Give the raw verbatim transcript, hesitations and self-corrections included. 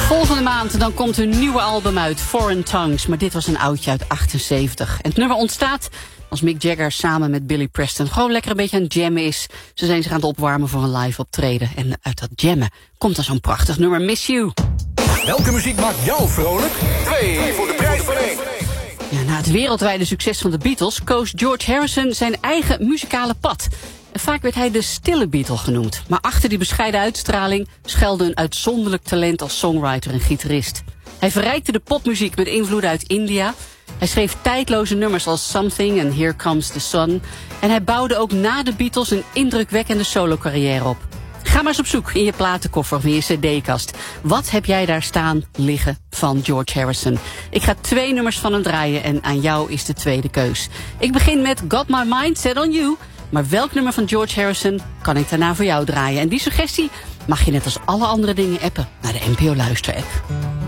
Volgende maand dan komt een nieuwe album uit, Foreign Tongues. Maar dit was een oudje uit achtenzeventig. En het nummer ontstaat als Mick Jagger samen met Billy Preston gewoon lekker een beetje aan het jammen is. Ze zijn zich aan het opwarmen voor een live optreden. En uit dat jammen komt dan zo'n prachtig nummer, Miss You. Welke muziek maakt jou vrolijk? Twee voor de prijs van één. Ja, na het wereldwijde succes van de Beatles koos George Harrison zijn eigen muzikale pad. En vaak werd hij de stille Beatle genoemd. Maar achter die bescheiden uitstraling schuilde een uitzonderlijk talent als songwriter en gitarist. Hij verrijkte de popmuziek met invloeden uit India. Hij schreef tijdloze nummers als Something en Here Comes the Sun. En hij bouwde ook na de Beatles een indrukwekkende solo-carrière op. Ga maar eens op zoek in je platenkoffer of in je cd-kast. Wat heb jij daar staan liggen van George Harrison? Ik ga twee nummers van hem draaien en aan jou is de tweede keus. Ik begin met Got My Mind Set On You. Maar welk nummer van George Harrison kan ik daarna voor jou draaien? En die suggestie mag je net als alle andere dingen appen naar de N P O Luister-app.